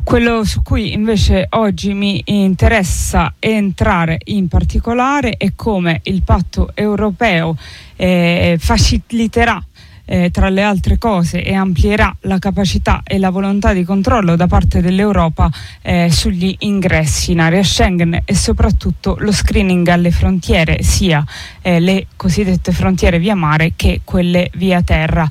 Quello su cui invece oggi mi interessa entrare in particolare è come il patto europeo faciliterà tra le altre cose e amplierà la capacità e la volontà di controllo da parte dell'Europa sugli ingressi in area Schengen e soprattutto lo screening alle frontiere, sia le cosiddette frontiere via mare che quelle via terra.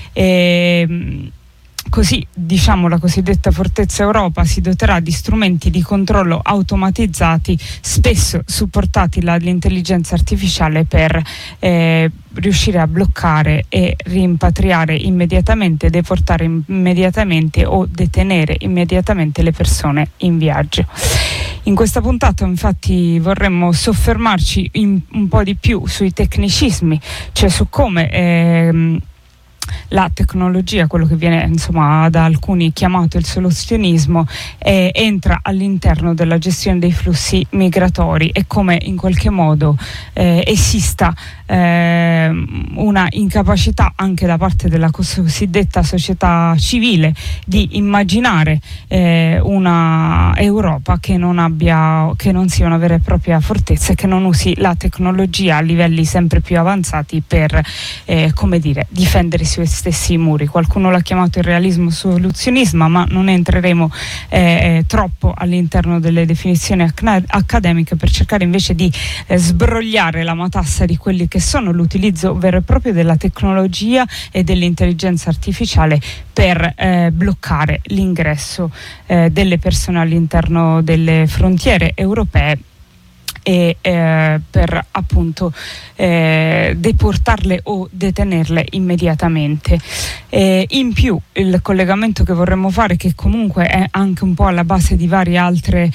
Così, la cosiddetta Fortezza Europa si doterà di strumenti di controllo automatizzati, spesso supportati dall'intelligenza artificiale, per riuscire a bloccare e rimpatriare immediatamente, deportare immediatamente o detenere immediatamente le persone in viaggio. In questa puntata infatti vorremmo soffermarci un po' di più sui tecnicismi, cioè su come la tecnologia, quello che viene da alcuni chiamato il soluzionismo, entra all'interno della gestione dei flussi migratori e come in qualche modo esista una incapacità anche da parte della cosiddetta società civile di immaginare una Europa che non sia una vera e propria fortezza e che non usi la tecnologia a livelli sempre più avanzati per difendere i suoi stessi muri. Qualcuno l'ha chiamato il realismo soluzionismo, ma non entreremo troppo all'interno delle definizioni accademiche per cercare invece di sbrogliare la matassa di quelli che sono l'utilizzo vero e proprio della tecnologia e dell'intelligenza artificiale per bloccare l'ingresso delle persone all'interno delle frontiere europee e per appunto deportarle o detenerle immediatamente. In più, il collegamento che vorremmo fare, che comunque è anche un po' alla base di varie altre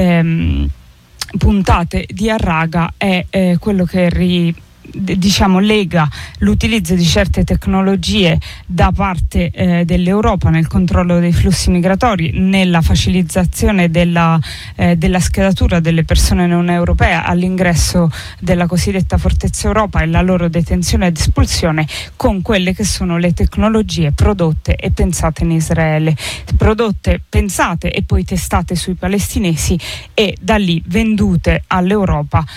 puntate di Arraga, è quello che lega l'utilizzo di certe tecnologie da parte dell'Europa nel controllo dei flussi migratori, nella facilitazione della schedatura delle persone non europee all'ingresso della cosiddetta Fortezza Europa e la loro detenzione ed espulsione, con quelle che sono le tecnologie prodotte e pensate in Israele, pensate e poi testate sui palestinesi e da lì vendute all'Europa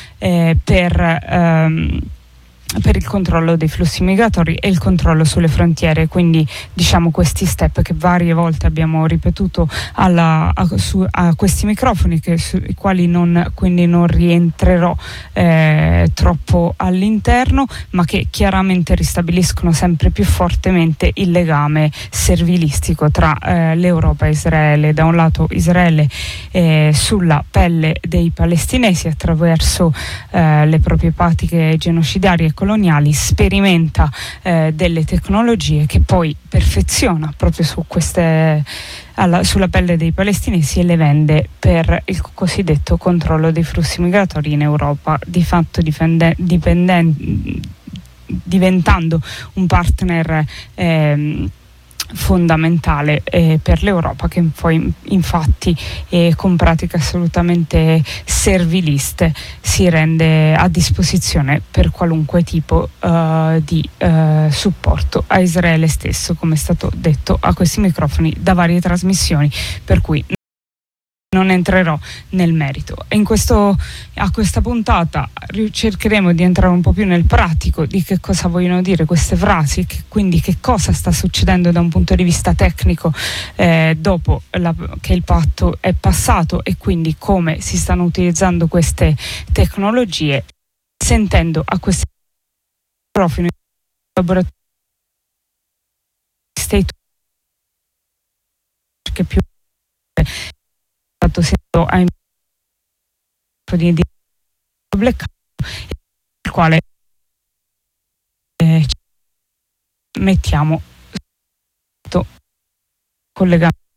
per il controllo dei flussi migratori e il controllo sulle frontiere. Quindi questi step che varie volte abbiamo ripetuto a questi microfoni, sui quali quindi non rientrerò troppo all'interno, ma che chiaramente ristabiliscono sempre più fortemente il legame servilistico tra l'Europa e Israele. Da un lato Israele sulla pelle dei palestinesi, attraverso le proprie pratiche genocidarie coloniali, sperimenta delle tecnologie che poi perfeziona proprio sulla pelle dei palestinesi e le vende per il cosiddetto controllo dei flussi migratori in Europa, di fatto diventando un partner fondamentale per l'Europa, che poi infatti con pratiche assolutamente serviliste si rende a disposizione per qualunque tipo di supporto a Israele stesso, come è stato detto a questi microfoni da varie trasmissioni, per cui non entrerò nel merito. E a questa puntata cercheremo di entrare un po' più nel pratico di che cosa vogliono dire queste frasi, quindi che cosa sta succedendo da un punto di vista tecnico dopo che il patto è passato, e quindi come si stanno utilizzando queste tecnologie, sentendo a questi microfoni laboratori state che più a di blackout, il quale mettiamo collegamento